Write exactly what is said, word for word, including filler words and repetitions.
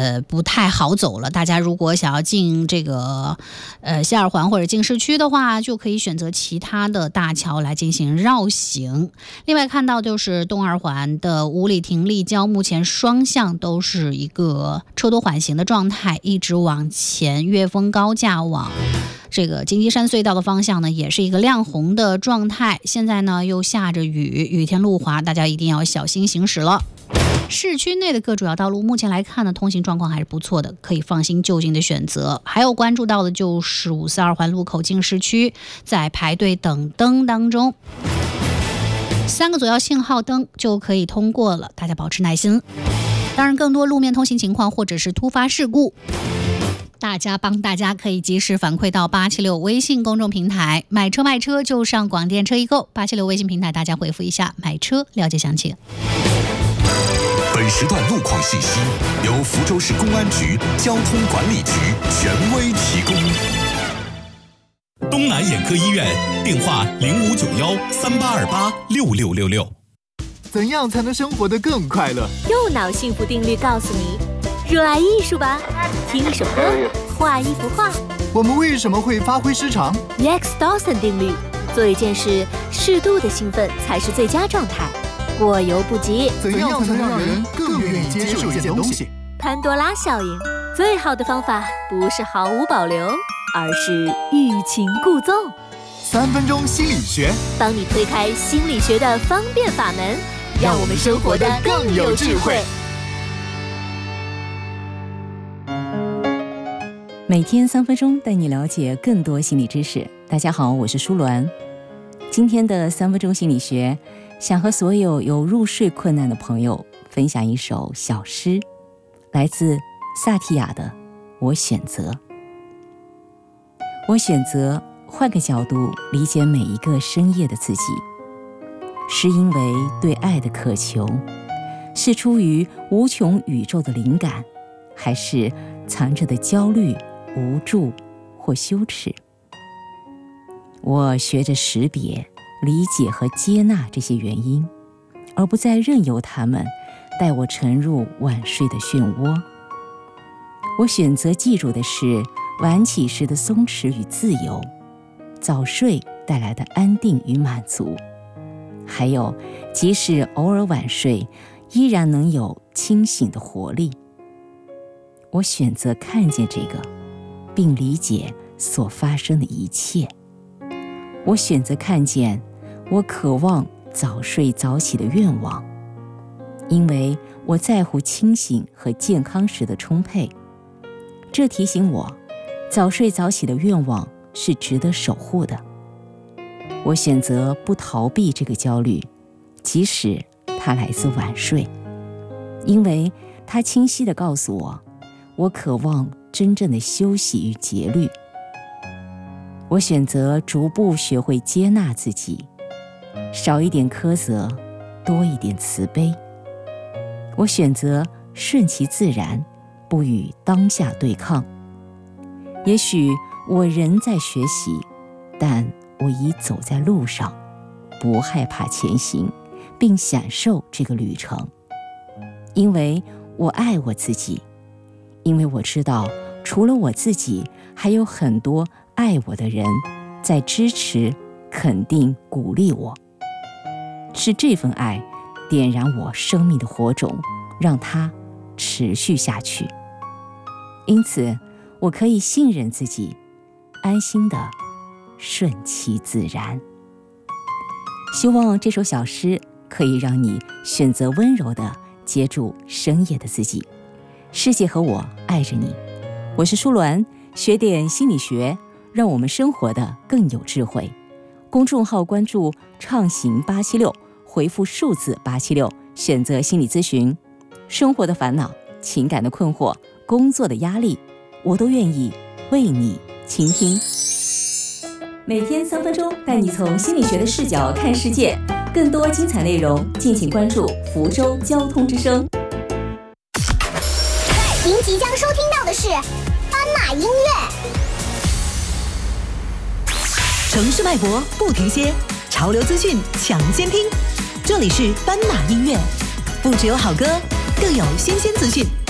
呃不太好走了。大家如果想要进这个呃西二环或者进市区的话，就可以选择其他的大桥来进行绕行。另外看到就是东二环的五里亭立交，目前双向都是一个车多缓行的状态，一直往前岳峰高架往这个金鸡山隧道的方向呢，也是一个亮红的状态。现在呢又下着雨，雨天路滑，大家一定要小心行驶了。市区内的各主要道路目前来看呢，通行状况还是不错的，可以放心就近的选择。还有关注到的就是五四二环路口进市区，在排队等灯当中，三个左右信号灯就可以通过了，大家保持耐心。当然更多路面通行情况或者是突发事故，大家帮大家可以及时反馈到八七六微信公众平台，买车卖车就上广电车易购，八七六微信平台大家回复一下买车了解详情。 本时段路况信息由福州市公安局交通管理局权威提供。 东南眼科医院电话零五九幺三八二八六六六六。 怎样才能生活得更快乐？ 右脑幸福定律告诉你，热爱艺术吧，听一首歌，画一幅画。 我们为什么会发挥失常 Rex Dawson 定律，做一件事，适度的兴奋才是最佳状态，过犹不及。 怎样才能让人更愿意接受一件东西？ 潘多拉效应，最好的方法不是毫无保留，而是欲擒故纵。 三分钟心理学， 帮你推开心理学的方便法门，让我们生活得更有智慧。 每天三分钟带你了解更多心理知识。大家好，我是舒鸾。今天的三分钟心理学，想和所有有入睡困难的朋友分享一首小诗，来自萨提亚的《我选择》。我选择换个角度理解每一个深夜的自己，是因为对爱的渴求，是出于无穷宇宙的灵感，还是藏着的焦虑、无助或羞耻？我学着识别、理解和接纳这些原因，而不再任由它们带我沉入晚睡的漩涡。我选择记住的是晚起时的松弛与自由，早睡带来的安定与满足，还有即使偶尔晚睡，依然能有清醒的活力。我选择看见这个，并理解所发生的一切。我选择看见我渴望早睡早起的愿望，因为我在乎清醒和健康时的充沛。这提醒我，早睡早起的愿望是值得守护的。我选择不逃避这个焦虑，即使它来自晚睡，因为它清晰地告诉我，我渴望真正的休息与节律。我选择逐步学会接纳自己，少一点苛责，多一点慈悲。我选择顺其自然，不与当下对抗。也许我仍在学习，但我已走在路上，不害怕前行，并享受这个旅程。因为我爱我自己，因为我知道除了我自己，还有很多爱我的人在支持、肯定、鼓励我。是这份爱点燃我生命的火种，让它持续下去。因此我可以信任自己，安心地顺其自然。希望这首小诗可以让你选择温柔地接住深夜的自己。世界和我爱着你，我是舒鸾，学点心理学，让我们生活得更有智慧。公众号关注畅行八七六，回复数字八七六，选择心理咨询。生活的烦恼、情感的困惑、工作的压力，我都愿意为你倾听。每天三分钟，带你从心理学的视角看世界。更多精彩内容，敬请关注福州交通之声。 您即将收听到的是斑马音乐。 城市脉搏不停歇，潮流资讯抢先听。这里是斑马音乐，不只有好歌，更有新鲜资讯。